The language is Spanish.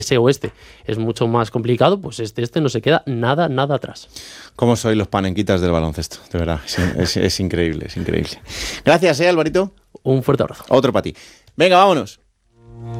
ese oeste es mucho más complicado, pues este no se queda nada atrás. ¿Cómo sois los panenquitas del baloncesto? De verdad, es increíble, es increíble. Gracias, Alvarito. Un fuerte abrazo. Otro para ti. Venga, vámonos.